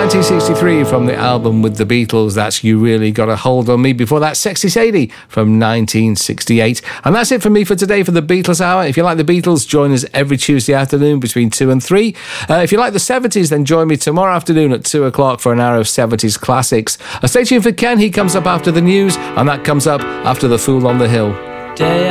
1963 from the album with the Beatles, that's You Really Got a Hold on Me. Before that, Sexy Sadie from 1968. And that's it for me for today for the Beatles Hour. If you like the Beatles, join us every Tuesday afternoon between 2 and 3. If you like the 70s, then join me tomorrow afternoon at 2 o'clock for an hour of 70s classics. Stay tuned for Ken. He comes up after the news, and that comes up after The Fool on the Hill.